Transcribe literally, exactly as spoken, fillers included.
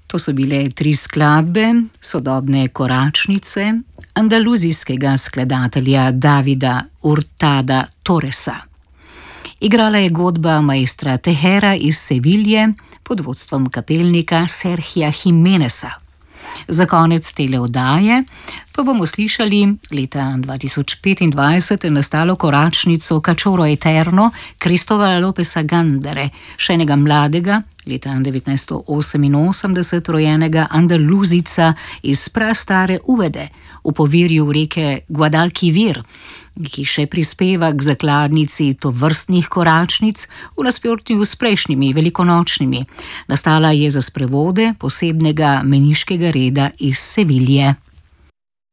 To so bile tri skladbe sodobne koračnice andaluzijskega skladatelja Davida Hurtada Torresa. Igrala je godba maestra Tehera iz Sevilje pod vodstvom kapelnika Sergija Jimeneza. Za konec tele oddaje pa bomo slišali leta dva tisoč petindvajset nastalo koračnico Cachorro Eterno Cristóbala Lópeza Gándare, še enega mladega, leta devetnajststo oseminosemdeset rojenega Andaluzijca iz prastare Uvede v povirju reke Guadalquivir, ki še prispeva k zakladnici tovrstnih koračnic v nasprotju s prejšnjimi velikonočnimi. Nastala je za sprevode posebnega meniškega reda iz Sevilje.